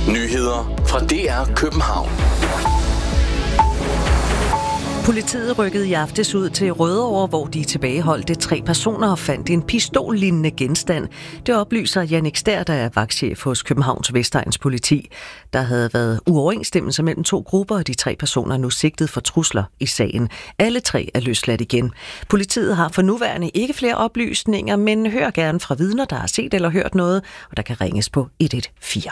Nyheder fra DR København. Politiet rykkede i aftes ud til Rødovre, hvor de tilbageholdte 3 personer og fandt en pistollignende genstand. Det oplyser Jannik Stær, der er vagtchef hos Københavns Vestegns politi. Der havde været uoverensstemmelse mellem 2 grupper, og de 3 personer er nu sigtet for trusler i sagen. Alle 3 er løsladt igen. Politiet har for nuværende ikke flere oplysninger, men hører gerne fra vidner, der har set eller hørt noget, og der kan ringes på 114.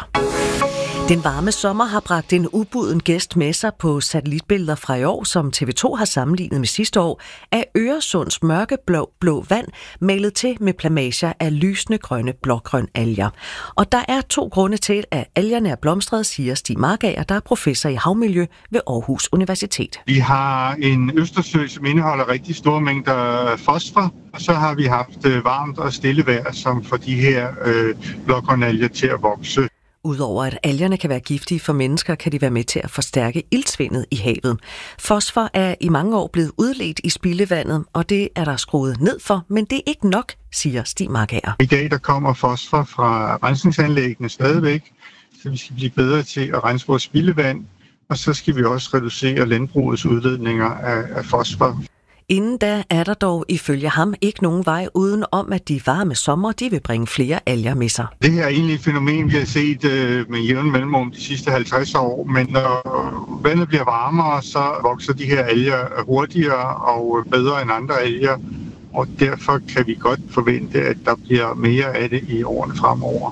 Den varme sommer har bragt en ubuden gæst med sig på satellitbilleder fra i år, som TV2 har sammenlignet med sidste år, af Øresunds mørkeblå vand malet til med plamager af lysende grønne blågrøn alger. Og der er 2 grunde til, at algerne er blomstret, siger Stig Markager, der er professor i havmiljø ved Aarhus Universitet. Vi har en Østersø, som indeholder rigtig store mængder fosfor, og så har vi haft varmt og stille vejr, som får de her blågrønne alger til at vokse. Udover at algerne kan være giftige for mennesker, kan de være med til at forstærke iltsvindet i havet. Fosfor er i mange år blevet udledt i spildevandet, og det er der skruet ned for, men det er ikke nok, siger Stig Markager. I dag der kommer fosfor fra rensningsanlæggene stadigvæk, så vi skal blive bedre til at rense vores spildevand, og så skal vi også reducere landbrugets udledninger af fosfor. Inden da er der dog ifølge ham ikke nogen vej uden om, at de varme sommer de vil bringe flere alger med sig. Det her er egentlig et fænomen, vi har set med jævn mellemrum de sidste 50 år, men når vandet bliver varmere, så vokser de her alger hurtigere og bedre end andre alger, og derfor kan vi godt forvente, at der bliver mere af det i årene fremover.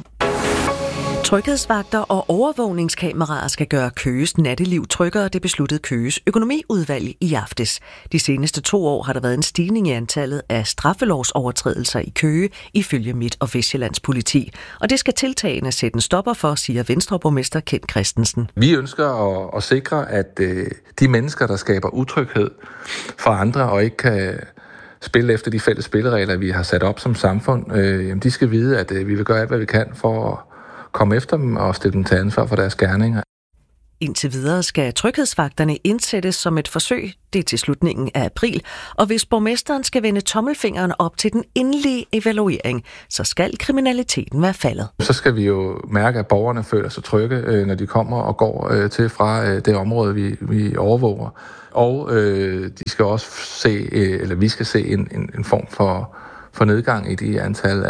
Tryghedsvagter og overvågningskameraer skal gøre Køges natteliv tryggere, det besluttede Køges økonomiudvalg i aftes. De seneste 2 år har der været en stigning i antallet af straffelovsovertrædelser i Køge, ifølge Midt- og Vestsjællands politi. Og det skal tiltagene sætte en stopper for, siger Venstreborgmester Kent Christensen. Vi ønsker at sikre, at de mennesker, der skaber utryghed for andre og ikke kan spille efter de fælles spilleregler, vi har sat op som samfund, de skal vide, at vi vil gøre alt, hvad vi kan for at komme efter dem og stille dem til ansvar for deres gerninger. Indtil videre skal tryghedsvagterne indsættes som et forsøg, det er til slutningen af april, og hvis borgmesteren skal vende tommelfingeren op til den endelige evaluering, så skal kriminaliteten være faldet. Så skal vi jo mærke, at borgerne føler sig trygge, når de kommer og går til fra det område, vi overvåger. Og de skal også se, eller vi skal se en form for nedgang i de antal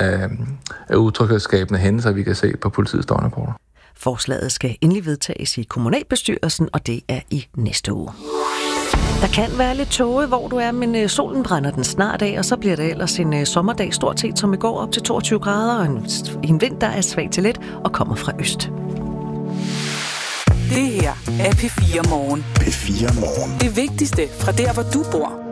af utryghedsskabende hændelser, vi kan se på politiets døgnrapporter. Forslaget skal endelig vedtages i kommunalbestyrelsen, og det er i næste uge. Der kan være lidt tåge, hvor du er, men solen brænder den snart af, og så bliver det ellers en sommerdag stort set som i går op til 22 grader, og en vind, der er svag til let og kommer fra øst. Det her er P4 Morgen. P4 Morgen. Det vigtigste fra der, hvor du bor.